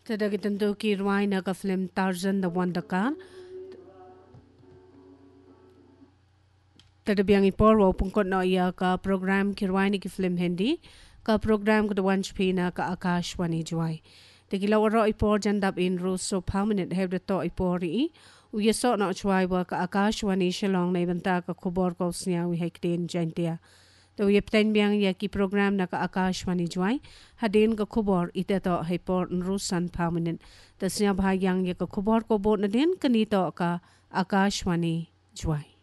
Tada tentu ki ruai na ka film Tarzan the Wonder Car. Tada biang ipor wa pungkot na iya ka program ki ruai ni ki film Hindi ka program ka wanch pina ka Akashwani juai. Tegila waro ipor jandap in ro so permanent have the to ipori uya so na juai wa ka Akashwani shalong na ibanta ka khobor ko snya wi hekden jantia. To yepten biang ya ki program na ka Akashwani juai hadin ka khobor ite to hepor nrusan permanent tasnya bhagyang ya ka khobor ko bot na din kanito ka Akashwani juai.